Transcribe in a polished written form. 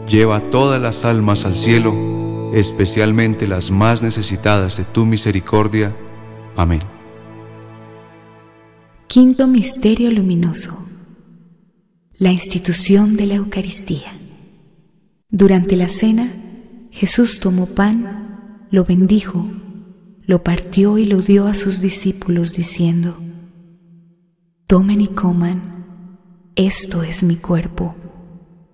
lleva todas las almas al cielo, especialmente las más necesitadas de tu misericordia. Amén. Quinto misterio luminoso: la institución de la Eucaristía. Durante la cena, Jesús tomó pan, lo bendijo, lo partió y lo dio a sus discípulos diciendo: Tomen y coman, esto es mi cuerpo.